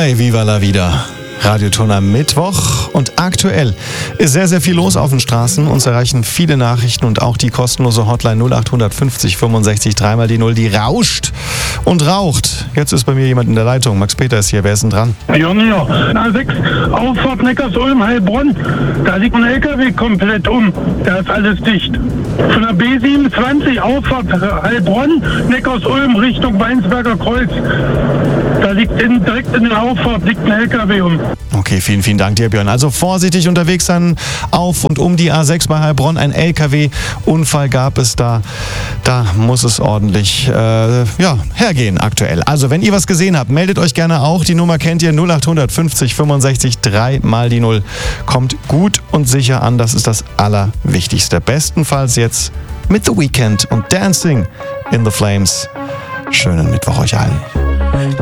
bei Viva la Vida. Radioton am Mittwoch und aktuell ist sehr, sehr viel los auf den Straßen. Uns erreichen viele Nachrichten und auch die kostenlose Hotline 0850 65 3 die 0, die rauscht und raucht. Jetzt ist bei mir jemand in der Leitung. Max Peter ist hier. Wer ist denn dran? Ja, A6, Auffahrt Neckarsulm, Heilbronn. Da liegt ein LKW komplett um. Da ist alles dicht. Von der B27, Auffahrt Heilbronn, Neckarsulm, Richtung Weinsberger Kreuz. Da liegt direkt in der Auffahrt liegt ein LKW um. Okay, vielen, vielen Dank dir, Björn. Also vorsichtig unterwegs sein auf und um die A6 bei Heilbronn. Ein LKW-Unfall gab es da. Da muss es ordentlich hergehen aktuell. Also wenn ihr was gesehen habt, meldet euch gerne auch. Die Nummer kennt ihr, 0850 65 3 die 0. Kommt gut und sicher an, das ist das Allerwichtigste. Bestenfalls jetzt mit The Weeknd und Dancing in the Flames. Schönen Mittwoch euch allen.